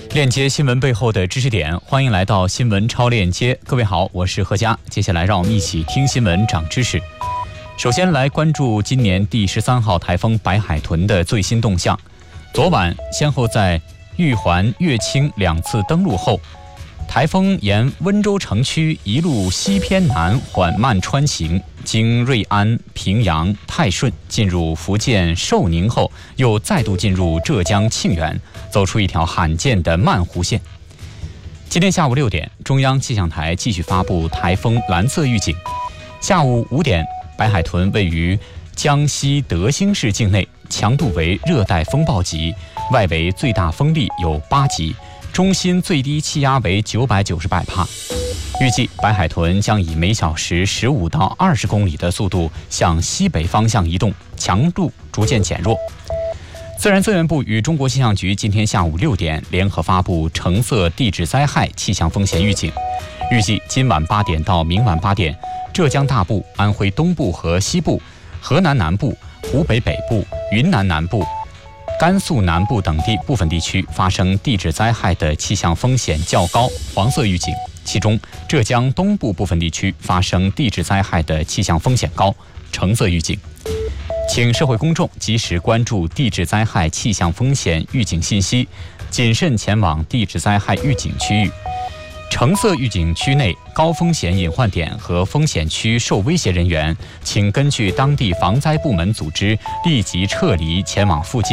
链接新闻背后的知识点，欢迎来到新闻超链接。各位好，我是何佳。接下来让我们一起听新闻长知识。首先来关注今年第13号台风白海豚的最新动向。昨晚先后在玉环、乐清2次登陆后，台风沿温州城区一路西偏南缓慢穿行，经瑞安、平阳、泰顺进入福建寿宁后，又再度进入浙江庆元，走出一条罕见的慢弧线。今天下午6点，中央气象台继续发布台风蓝色预警。下午5点，白海豚位于江西德兴市境内，强度为热带风暴级，外围最大风力有8级，中心最低气压为990百帕。预计白海豚将以每小时15到20公里的速度向西北方向移动，强度逐渐减弱。自然资源部与中国气象局今天下午6点联合发布橙色地质灾害气象风险预警。预计今晚8点到明晚8点，浙江大部、安徽东部和西部、河南南部、湖北北部、云南南部、甘肃南部等地部分地区发生地质灾害的气象风险较高，黄色预警。其中，浙江东部部分地区发生地质灾害的气象风险高，橙色预警。请社会公众及时关注地质灾害气象风险预警信息，谨慎前往地质灾害预警区域。橙色预警区内高风险隐患点和风险区受威胁人员，请根据当地防灾部门组织立即撤离前往附近